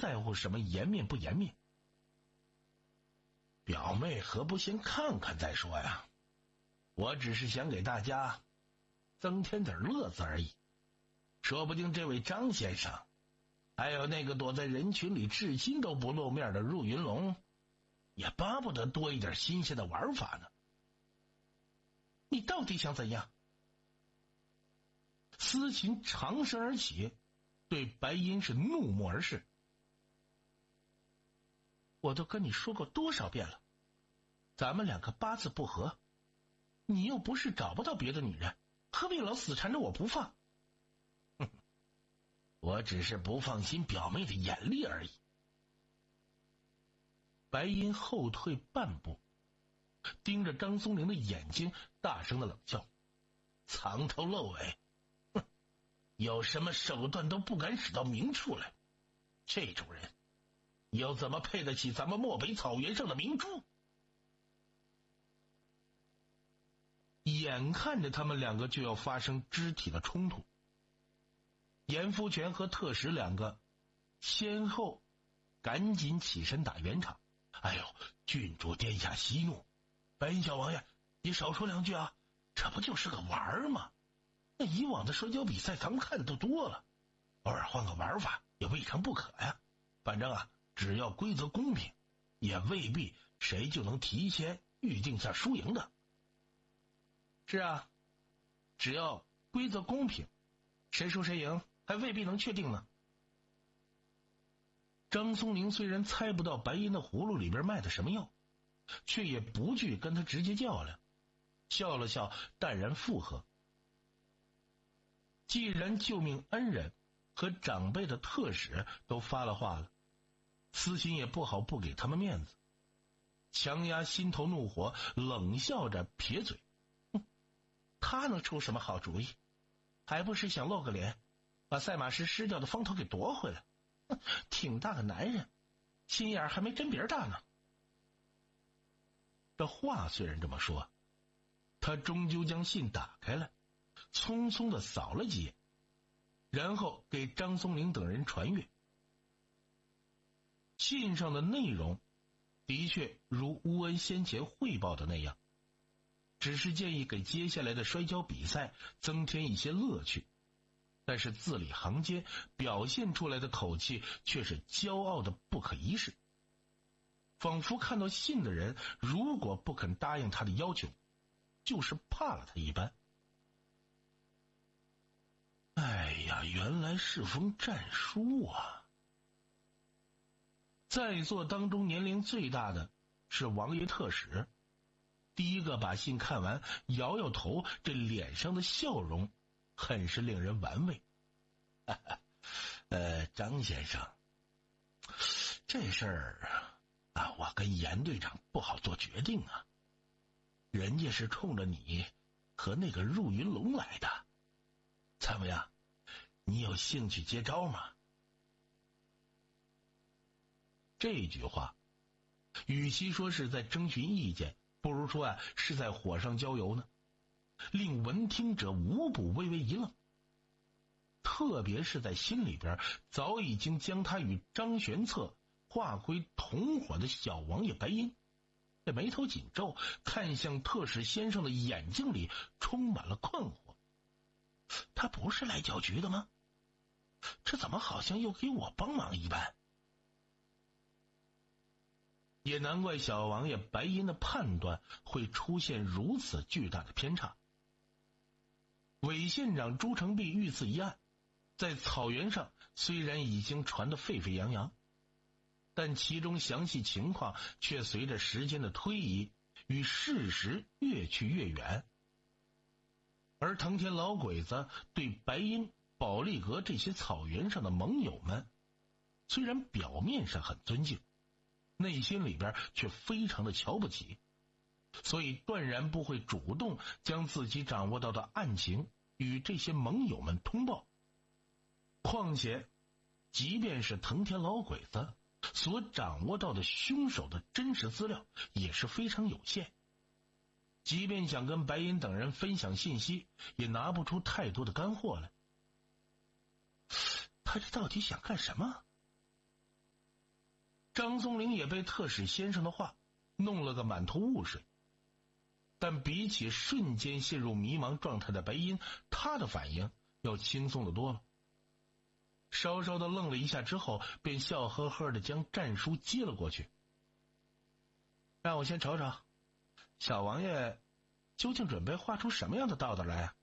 在乎什么颜面不颜面？表妹何不先看看再说呀？我只是想给大家增添点乐子而已。说不定这位张先生，还有那个躲在人群里至今都不露面的入云龙，也巴不得多一点新鲜的玩法呢。你到底想怎样？司琴长身而起，对白银是怒目而视。我都跟你说过多少遍了，咱们两个八字不合，你又不是找不到别的女人，何必老死缠着我不放？我只是不放心表妹的眼力而已。白银后退半步，盯着张松龄的眼睛，大声的冷笑：藏头露尾，哼，有什么手段都不敢使到明处来，这种人又怎么配得起咱们漠北草原上的明珠？眼看着他们两个就要发生肢体的冲突，严福全和特使两个先后赶紧起身打圆场。哎呦，郡主殿下息怒，白银小王爷，你少说两句啊，这不就是个玩吗？那以往的摔跤比赛咱们看的都多了，偶尔换个玩法也未尝不可呀。反正啊，只要规则公平，也未必谁就能提前预定下输赢的。是啊，只要规则公平，谁输谁赢还未必能确定呢。张松龄虽然猜不到白银的葫芦里边卖的什么药，却也不惧跟他直接较量，笑了笑，淡然附和。既然救命恩人和长辈的特使都发了话了，司琴也不好不给他们面子，强压心头怒火，冷笑着撇嘴：他能出什么好主意？还不是想露个脸，把赛马师失掉的风头给夺回来。挺大个男人，心眼还没针鼻大呢。这话虽然这么说，他终究将信打开了，匆匆的扫了几眼，然后给张松龄等人传阅。信上的内容的确如乌恩先前汇报的那样，只是建议给接下来的摔跤比赛增添一些乐趣，但是字里行间表现出来的口气却是骄傲的不可一世，仿佛看到信的人如果不肯答应他的要求，就是怕了他一般。哎呀，原来是封战书啊！在座当中年龄最大的是王爷特使，第一个把信看完，摇摇头，这脸上的笑容很是令人玩味。张先生，这事儿啊，我跟严队长不好做决定啊。人家是冲着你和那个入云龙来的，怎么样？你有兴趣接招吗？这句话，与其说是在征询意见，不如说是在火上浇油呢，令闻听者无不微微一愣。特别是在心里边早已经将他与张玄策划归同伙的小王爷白银，这眉头紧皱，看向特使先生的眼睛里充满了困惑。他不是来搅局的吗？这怎么好像又给我帮忙一般？也难怪小王爷白银的判断会出现如此巨大的偏差。韦县长朱成璧遇刺一案，在草原上虽然已经传得沸沸扬扬，但其中详细情况却随着时间的推移与事实越去越远。而藤田老鬼子对白银、保利阁这些草原上的盟友们，虽然表面上很尊敬，内心里边却非常的瞧不起，所以断然不会主动将自己掌握到的案情与这些盟友们通报。况且即便是藤田老鬼子所掌握到的凶手的真实资料也是非常有限，即便想跟白银等人分享信息，也拿不出太多的干货来。他这到底想干什么？ 张松龄也被特使先生的话弄了个满头雾水。但比起瞬间陷入迷茫状态的白银，他的反应要轻松得多了。稍稍的愣了一下之后，便笑呵呵的将战书接了过去。让我先瞅瞅，小王爷究竟准备画出什么样的道道来啊？